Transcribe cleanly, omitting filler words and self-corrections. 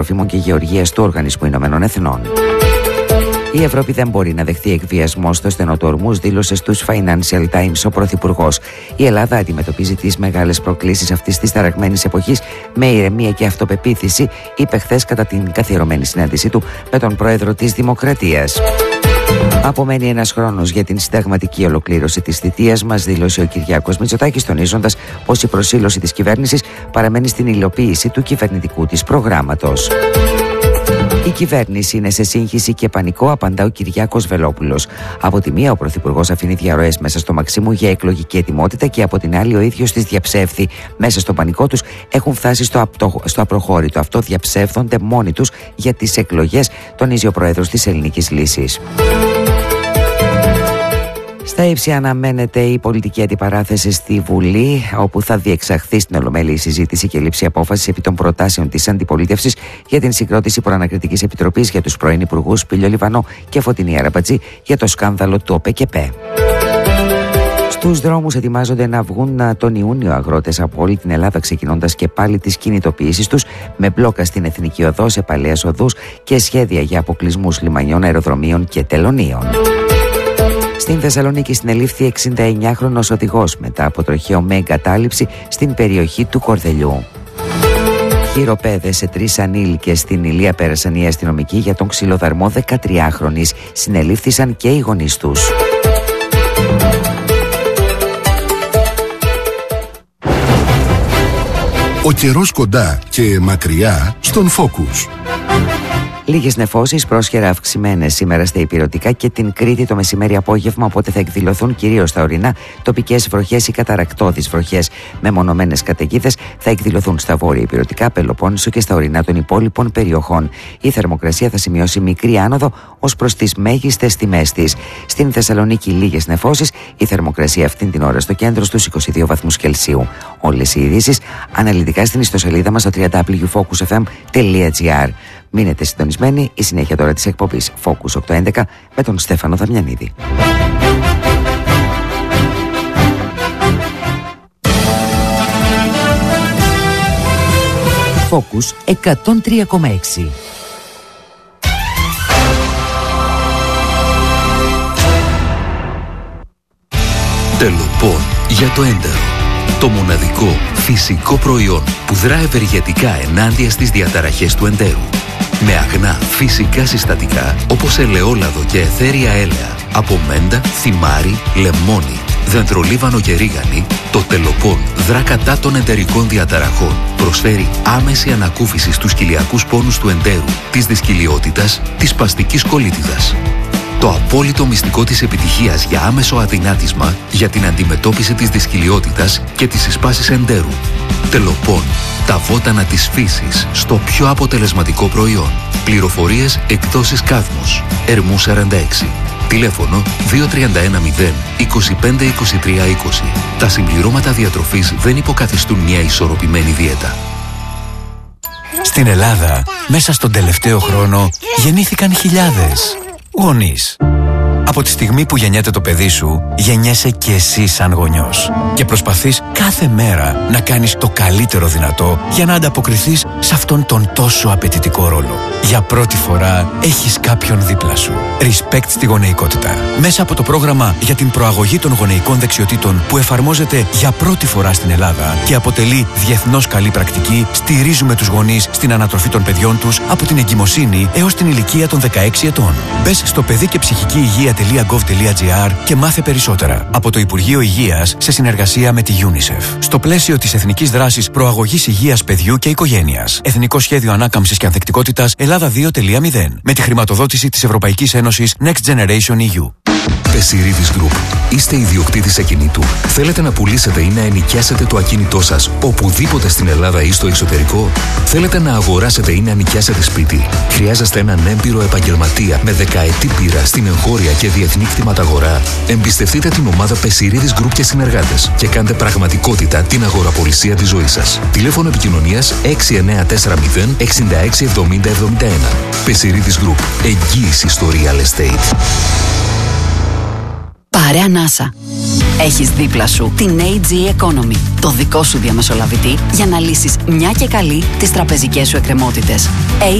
Τροφίμων και Γεωργίας του Οργανισμού Ηνωμένων Εθνών. Η Ευρώπη δεν μπορεί να δεχθεί εκβιασμό στο στενό του ορμούς, δήλωσε στους Financial Times ο Πρωθυπουργός. Η Ελλάδα αντιμετωπίζει τις μεγάλες προκλήσεις αυτής της ταραγμένης εποχής με ηρεμία και αυτοπεποίθηση, είπε χθες κατά την καθιερωμένη συνάντησή του με τον Πρόεδρο της Δημοκρατίας. Απομένει ένας χρόνος για την συνταγματική ολοκλήρωση της θητείας μας, δήλωσε ο Κυριάκος Μητσοτάκης, τονίζοντας πως η προσήλωση της κυβέρνησης παραμένει στην υλοποίηση του κυβερνητικού της προγράμματος. Η κυβέρνηση είναι σε σύγχυση και πανικό, απαντά ο Κυριάκος Βελόπουλος. Από τη μία, ο Πρωθυπουργός αφήνει διαρροές μέσα στο Μαξίμου για εκλογική ετοιμότητα και από την άλλη, ο ίδιος τις διαψεύδει. Μέσα στο πανικό τους έχουν φτάσει στο απροχώρητο. Αυτό διαψεύδονται μόνοι τους για τις εκλογές, τονίζει ο Πρόεδρος της Ελληνικής Λύσης. Στα ύψη αναμένεται η πολιτική αντιπαράθεση στη Βουλή, όπου θα διεξαχθεί στην Ολομέλεια η συζήτηση και λήψη απόφαση επί των προτάσεων της αντιπολίτευσης για την συγκρότηση προανακριτικής επιτροπής για τους πρώην υπουργούς Πήλιο Λιβανό και Φωτεινή Αραμπατζή για το σκάνδαλο του ΟΠΕΚΕΠΕ. Στους δρόμους ετοιμάζονται να βγουν τον Ιούνιο αγρότες από όλη την Ελλάδα, ξεκινώντας και πάλι τις κινητοποιήσεις τους με μπλόκα στην Εθνική Οδό, σε παλαιές οδούς και σχέδια για αποκλεισμούς λιμανιών, αεροδρομίων και τελωνίων. Στην Θεσσαλονίκη συνελήφθη 69χρονος οδηγός μετά από τροχαίο με εγκατάλειψη στην περιοχή του Κορδελιού. Χειροπέδες σε 3 ανήλικες στην Ηλία πέρασαν οι αστυνομικοί για τον ξυλοδαρμό 13χρονης. Συνελήφθησαν και οι γονείς τους. Ο καιρός κοντά και μακριά στον Focus. Λίγες νεφώσεις, πρόσχερα αυξημένες σήμερα στα ηπειρωτικά και την Κρήτη το μεσημέρι-απόγευμα, οπότε θα εκδηλωθούν κυρίως στα ορεινά τοπικές βροχές ή καταρρακτώδεις βροχές. Μεμονωμένες καταιγίδες θα εκδηλωθούν στα βόρεια ηπειρωτικά, Πελοπόννησο και στα ορεινά των υπόλοιπων περιοχών. Η θερμοκρασία θα σημειώσει μικρή άνοδο ως προς τις μέγιστες τιμές της. Στην Θεσσαλονίκη λίγες νεφώσεις, η θερμοκρασία αυτήν την ώρα στο κέντρο στους 22 βαθμούς Κελσίου. Όλες οι ειδήσεις αναλυτικά στην ιστοσελίδα μας στο www.focusfm.gr. Μείνετε συντονισμένοι, η συνέχεια τώρα της εκπομπής Focus 811 με τον Στέφανο Δαμιανίδη. Focus 103,6. Τελοπών για το έντερο. Το μοναδικό φυσικό προϊόν που δρά ευεργετικά ενάντια στις διαταραχές του εντέρου. Με αγνά φυσικά συστατικά όπως ελαιόλαδο και αιθέρια έλαια, από μέντα, θυμάρι, λεμόνι, δεντρολίβανο και ρίγανη, το Τελοπών δρά κατά των εντερικών διαταραχών. Προσφέρει άμεση ανακούφιση στους κοιλιακούς πόνους του εντέρου, της δυσκυλιότητας, της σπαστικής κολίτιδας. Το απόλυτο μυστικό της επιτυχίας για άμεσο αδυνάτισμα για την αντιμετώπιση της δυσκυλιότητας και της συσπάσης εντέρου. Τελοπών, τα βότανα της φύσης στο πιο αποτελεσματικό προϊόν. Πληροφορίες εκδόσεις Κάδμος, Ερμού 46. Τηλέφωνο 2310 25 23 20. Τα συμπληρώματα διατροφής δεν υποκαθιστούν μια ισορροπημένη δίαιτα. Στην Ελλάδα, μέσα στον τελευταίο χρόνο, γεννήθηκαν χιλιάδες γονείς. Από τη στιγμή που γεννιέται το παιδί σου, γεννιέσαι και εσύ σαν γονιός. Και προσπαθείς κάθε μέρα να κάνεις το καλύτερο δυνατό για να ανταποκριθείς σε αυτόν τον τόσο απαιτητικό ρόλο. Για πρώτη φορά έχεις κάποιον δίπλα σου. Respect στη γονεϊκότητα. Μέσα από το πρόγραμμα για την προαγωγή των γονεϊκών δεξιοτήτων που εφαρμόζεται για πρώτη φορά στην Ελλάδα και αποτελεί διεθνώς καλή πρακτική, στηρίζουμε τους γονείς στην ανατροφή των παιδιών τους από την εγκυμοσύνη έως την ηλικία των 16 ετών. Μπες στο παιδί και ψυχική υγεία.gov.gr και μάθε περισσότερα. Από το Υπουργείο Υγείας σε συνεργασία με τη UNICEF. Στο πλαίσιο της Εθνικής Δράσης Προαγωγής Υγείας Παιδιού και Οικογένειας. Εθνικό Σχέδιο Ανάκαμψης και Ανθεκτικότητας Ελλάδα 2.0. Με τη χρηματοδότηση της Ευρωπαϊκής Ένωσης Next Generation EU. Πεσιρίδης Group. Είστε ιδιοκτήτης ακινήτου. Θέλετε να πουλήσετε ή να ενοικιάσετε το ακίνητό σας οπουδήποτε στην Ελλάδα ή στο εξωτερικό. Θέλετε να αγοράσετε ή να νοικιάσετε σπίτι. Χρειάζεστε έναν έμπειρο επαγγελματία με δεκαετή πείρα στην εγχώρια και διεθνή κτηματαγορά. Εμπιστευτείτε την ομάδα Πεσιρίδης Group και συνεργάτες και κάντε πραγματικότητα την αγοραπολισία της ζωής σας. Τηλέφωνο επικοινωνίας 6940 66 70 71. Πεσιρίδης Group. Εγγύηση στο real estate. Παρέα Νάσα. Έχεις δίπλα σου την AG Economy, το δικό σου διαμεσολαβητή για να λύσεις μια και καλή τις τραπεζικές σου εκκρεμότητες.